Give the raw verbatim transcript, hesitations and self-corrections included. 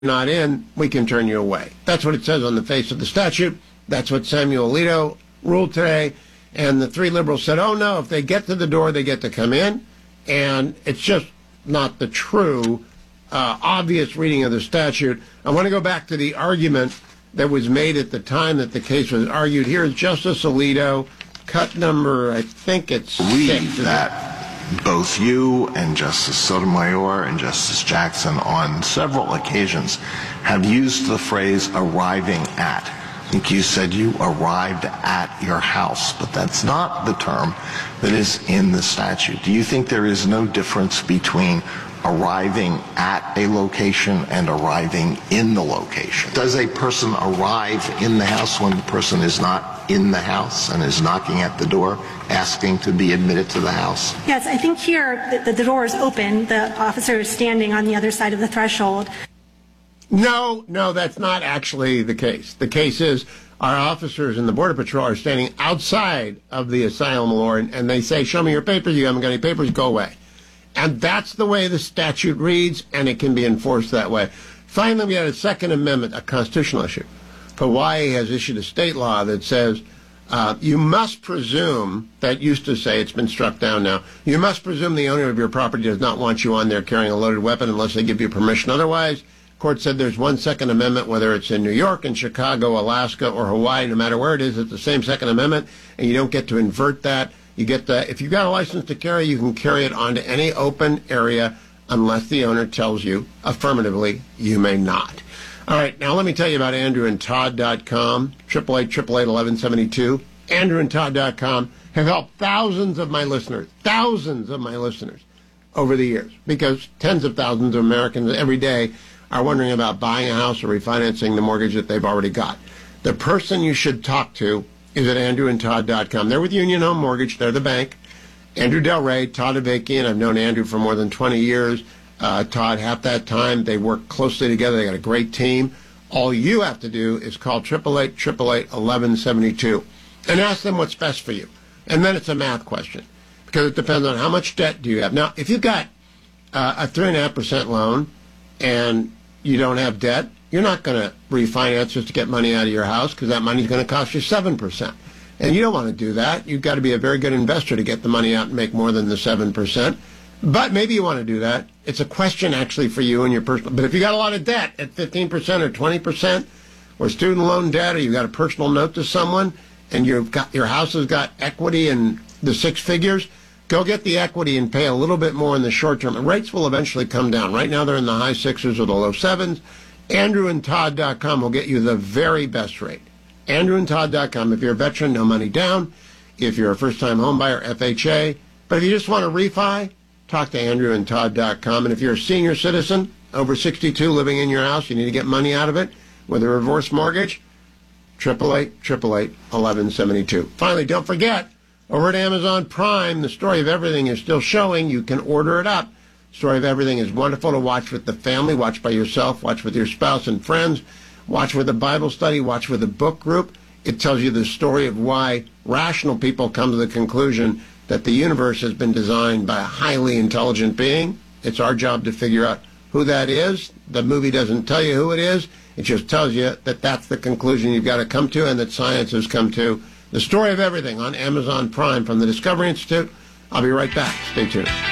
not in, we can turn you away. That's what it says on the face of the statute. That's what Samuel Alito ruled today. And the three liberals said, oh, no, if they get to the door, they get to come in. And it's just not the true, uh, obvious reading of the statute. I want to go back to the argument that was made at the time that the case was argued. Here is Justice Alito, cut number, I think it's Believe six. that both you and Justice Sotomayor and Justice Jackson on several occasions have used the phrase arriving at. I think you said you arrived at your house, but that's not the term that is in the statute. Do you think there is no difference between arriving at a location and arriving in the location? Does a person arrive in the house when the person is not in the house and is knocking at the door, asking to be admitted to the house? Yes, I think here the, the door is open. The officer is standing on the other side of the threshold. No, no, that's not actually the case. The case is our officers in the Border Patrol are standing outside of the asylum law, and, and they say, show me your papers. You haven't got any papers, go away. And that's the way the statute reads, and it can be enforced that way. Finally, we had a Second Amendment, a constitutional issue. Hawaii has issued a state law that says uh, you must presume, that used to say, it's been struck down now, you must presume the owner of your property does not want you on there carrying a loaded weapon unless they give you permission. Otherwise, court said there's one Second Amendment, whether it's in New York, in Chicago, Alaska, or Hawaii, no matter where it is, it's the same Second Amendment, and you don't get to invert that. You get the, if you've got a license to carry, you can carry it onto any open area unless the owner tells you affirmatively you may not. All right, now let me tell you about Andrew and Todd dot com, eight eight eight, eight eight eight, eleven seventy-two. Andrew and Todd dot com have helped thousands of my listeners, thousands of my listeners over the years, because tens of thousands of Americans every day are wondering about buying a house or refinancing the mortgage that they've already got. The person you should talk to is at Andrew and Todd dot com. They're with Union Home Mortgage. They're the bank. Andrew Del Rey, Todd Avakian. I've known Andrew for more than twenty years. Uh, Todd, half that time. They work closely together. They got a great team. All you have to do is call eight eight eight, eight eight eight, eleven seventy-two and ask them what's best for you. And then it's a math question, because it depends on how much debt do you have. Now, if you've got uh, a three point five percent loan and you don't have debt, you're not going to refinance just to get money out of your house, because that money's going to cost you seven percent. And you don't want to do that. You've got to be a very good investor to get the money out and make more than the seven percent. But maybe you want to do that. It's a question actually for you and your personal. But if you got a lot of debt at fifteen percent or twenty percent, or student loan debt, or you've got a personal note to someone, and you've got, your house has got equity in the six figures, go get the equity and pay a little bit more in the short term. And rates will eventually come down. Right now they're in the high sixes or the low sevens. Andrew and Todd dot com will get you the very best rate. Andrew and Todd dot com. If you're a veteran, no money down. If you're a first-time home buyer, F H A. But if you just want to refi, talk to Andrew and Todd dot com. And if you're a senior citizen, over sixty-two, living in your house, you need to get money out of it with a reverse mortgage, eight eight eight, eight eight eight, eleven seventy-two. Finally, don't forget, over at Amazon Prime, The Story of Everything is still showing. You can order it up. Story of Everything is wonderful to watch with the family, watch by yourself, watch with your spouse and friends, watch with a Bible study, watch with a book group. It tells you the story of why rational people come to the conclusion that the universe has been designed by a highly intelligent being. It's our job to figure out who that is. The movie doesn't tell you who it is. It just tells you that that's the conclusion you've got to come to and that science has come to. The Story of Everything on Amazon Prime from the Discovery Institute. I'll be right back. Stay tuned.